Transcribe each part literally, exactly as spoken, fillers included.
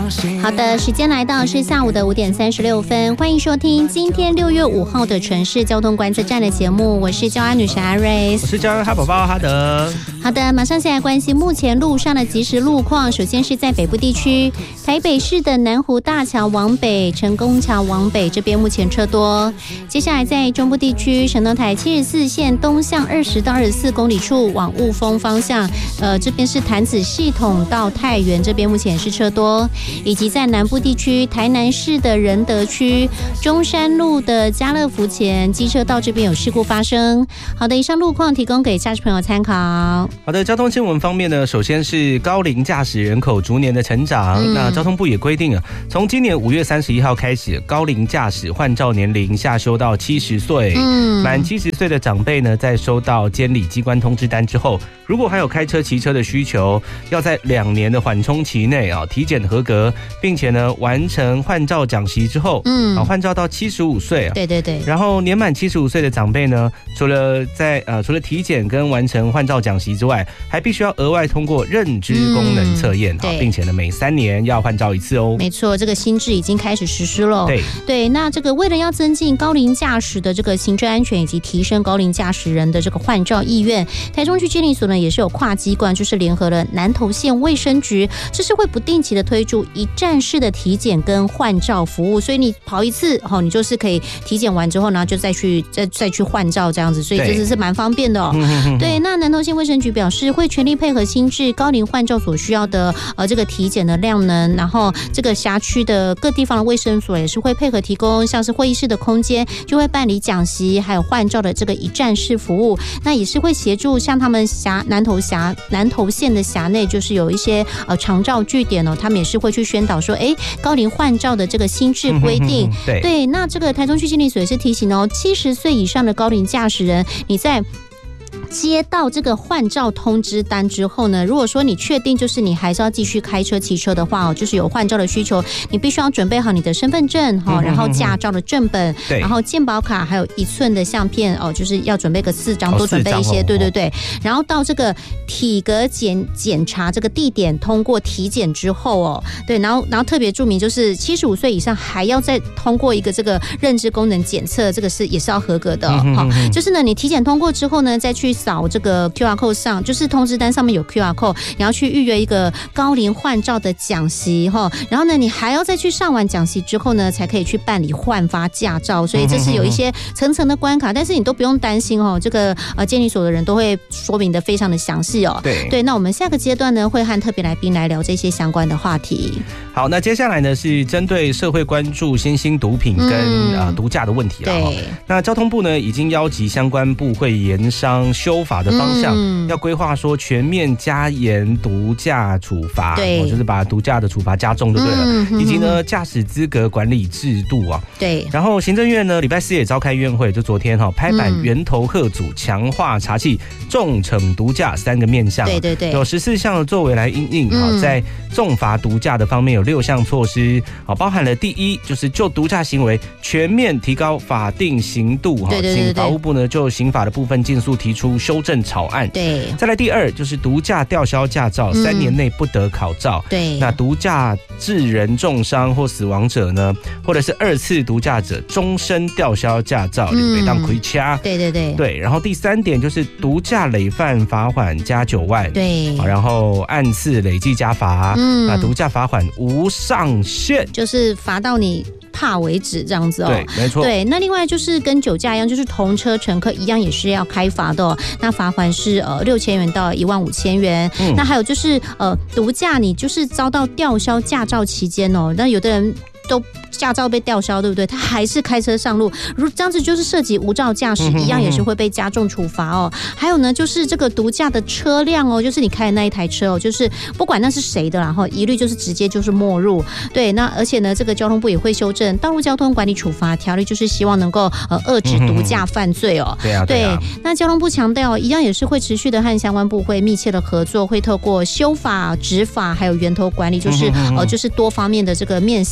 好的，时间来到是下午的五点三十六分，欢迎收听今天六月五号的城市交通观测站的节目，我是交安女神阿瑞， 我是交安哈宝宝哈德。 好的，马上先来关心目前路上的即时路况。首先是在北部地区，台北市的南湖大桥往北、成功桥往北这边目前车多。接下来在中部地区，省道台七十四线东向二十到二十四公里处往雾峰方向，呃，这边是潭子系统到太原这边目前是车多，以及在南部地区，台南市的仁德区中山路的家乐福前机车道这边有事故发生。好的，以上路况提供给驾驶朋友参考。 好的，交通新闻方面呢，首先是高龄驾驶人口逐年的成长，嗯、那交通部也规定了，从今年五月三十一号开始，高龄驾驶换照年龄下修到七十岁，嗯，满七十岁的长辈呢，在收到监理机关通知单之后，如果还有开车骑车的需求，要在两年的缓冲期内啊体检合格，并且呢完成换照讲习之后，嗯，啊换照到七十五岁啊， 对对对， 然后年满七十五岁的长辈呢，除了在呃除了体检跟完成换照讲习之外，还必须要额外通过认知功能测验，嗯、并且呢每三年要换照一次哦。 没错，这个新制已经开始实施了。 对对，那这个为了要增进高龄驾驶的这个行车安全，以及提升高龄驾驶人的这个换照意愿，台中区监理所呢也是有跨机关，就是联合了南投县卫生局，这是会不定期的推出一站式的体检跟换照服务，所以你跑一次，哦，你就是可以体检完之后，然后就再去再再去换照这样子，所以这是蛮方便的哦。对，那南投县卫生局表示，会全力配合新制高龄换照所需要的呃这个体检的量能，然后这个辖区的各地方的卫生所也是会配合提供，像是会议室的空间，就会办理讲习，还有换照的这个一站式服务。那也是会协助像他们辖南投辖南投县的辖内，就是有一些呃长照据点哦，他们也是会去宣导说，哎，高龄换照的这个新制规定。 嗯、对对，那这个台中区监理所也是提醒哦，七十岁以上的高龄驾驶人，你在接到这个换照通知单之后呢，如果说你确定就是你还是要继续开车骑车的话哦，就是有换照的需求，你必须要准备好你的身份证哈，然后驾照的正本，然后健保卡，还有一寸的相片哦，就是要准备个四张，多准备一些，对对对。然后到这个体格检检查这个地点通过体检之后哦，对，然后然后特别注明就是七十五岁以上还要再通过一个这个认知功能检测，这个是也是要合格的哈。就是呢，你体检通过之后呢，再去扫这个 Q R code 上，就是通知单上面有 Q R code， 你要去预约一个高龄换照的讲习哈，然后呢，你还要再去上完讲习之后呢，才可以去办理换发驾照，所以这是有一些层层的关卡，但是你都不用担心哦，这个呃监理所的人都会说明的非常的详细哦。 对对，那我们下个阶段呢，会和特别来宾来聊这些相关的话题。 好，那接下来呢是针对社会关注新兴毒品跟、嗯、呃毒驾的问题了。对，那交通部呢已经邀集相关部会研商修法的方向，嗯、要规划说全面加严毒驾处罚，对、哦，就是把毒驾的处罚加重就对了，嗯、以及呢驾驶资格管理制度啊。对，然后行政院呢礼拜四也召开院会，就昨天哈、哦、拍板源头吓阻，强化查缉重惩毒驾三个面向、啊，对对对，有十四项的作为来因应哈、嗯，在重罚毒驾的方面有六项措施，好，包含了第一就是就毒驾行为全面提高法定刑度，哈，请法务部呢就刑法的部分尽速提出修正草案。对，再来第二就是毒驾吊销驾照，嗯、三年内不得考照。对，那毒驾致人重伤或死亡者呢，或者是二次毒驾者，终身吊销驾照，嗯，每当亏掐。对对对对，然后第三点就是毒驾累犯罚款加九万。对，然后按次累计加罚。嗯，那毒驾罚款无上限， 就是罚到你怕为止这样子哦。 对，没错。对， 那另外就是跟酒驾一样，就是同车乘客一样也是要开罚的哦。那罚款是呃六千元到一万五千元。嗯，那还有就是呃毒驾，你就是遭到吊销驾照期间哦，那有的人都驾照被吊销，对不对？他还是开车上路，如这样子就是涉及无照驾驶，一样也是会被加重处罚哦。还有呢，就是这个毒驾的车辆哦，就是你开的那一台车哦，就是不管那是谁的啦，然后一律就是直接就是没入。对，那而且呢，这个交通部也会修正《道路交通管理处罚条例》，就是希望能够呃遏制毒驾犯罪哦。对啊，对啊。对，那交通部强调，一样也是会持续的和相关部会密切的合作，会透过修法、执法还有源头管理，就是呃就是多方面的这个面向啦，就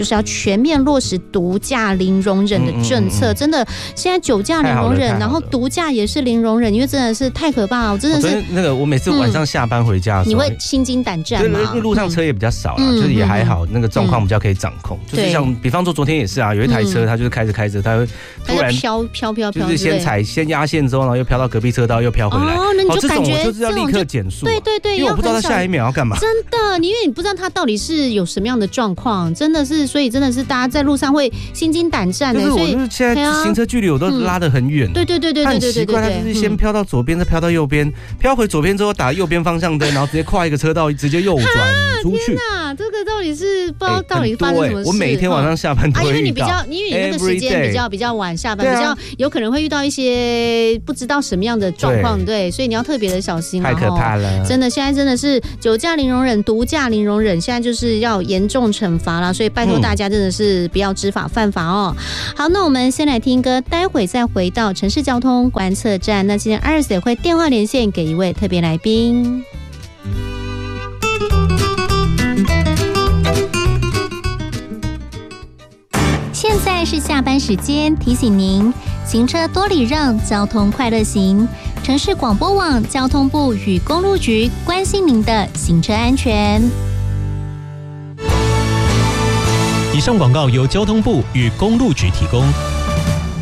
就是要全面落实毒驾零容忍的政策。嗯嗯嗯真的，现在酒驾零容忍，然后毒驾也是零容忍，因为真的是太可怕了，真的是。 那个我每次晚上下班回家的时候， 嗯、你会心惊胆战吗？ 对，路上车也比较少啦，嗯、就是也还好，那个状况比较可以掌控。嗯、就是像比方说昨天也是啊，有一台车，它就是开着开着，它会突然飘飘飘飘， 就是先踩先压线之后，然后又飘到隔壁车道，又飘回来。 哦，那你就感觉、 哦、这种我就是要立刻减速、啊， 对对对， 因为我不知道它下一秒要干嘛。 真的，因为你不知道它到底是有什么样的状况，真的是，所以真的是大家在路上会心惊胆战的。 就是我就是现在行车距离我都拉得很远、嗯， 对对对对对对对对， 很奇怪，它就是先飘到左边，再飘到右边，飘回左边之后打右边方向灯，然后直接跨一个车道，直接右转出去。 天哪，这个到底是不知道到底发生什么事？ 欸欸、我每天晚上下班都会遇到、啊、 因为你比较，因为你那个时间比较比较晚下班，比较有可能会遇到一些不知道什么样的状况，对，所以你要特别的小心。 太可怕了， 真的，现在真的是酒驾零容忍，毒驾零容忍，现在就是要严重惩罚啦，所以拜托大家真的是不要知法犯法哦。嗯、好，那我们先来听歌，待会再回到城市交通观测站。那今天二姐会电话连线给一位特别来宾。现在是下班时间，提醒您行车多礼让，交通快乐行。城市广播网交通部与公路局关心您的行车安全。 以上广告由交通部与公路局提供。